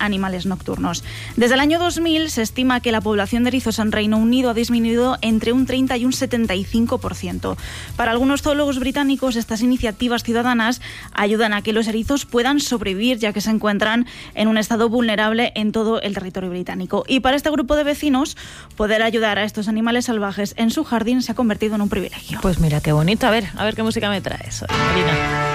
animales nocturnos. Desde el año 2000 se estima que la población de erizos en Reino Unido ha disminuido entre un 30 y un 75%. Para algunos zoólogos británicos, estas iniciativas ciudadanas ayudan a que los erizos puedan sobrevivir, ya que se encuentran en un estado vulnerable en todo el territorio británico. Y para este grupo de vecinos, poder ayudar a estos animales salvajes en su jardín se ha convertido en un privilegio. Pues mira, qué bonito. A ver qué música me traes, Marina.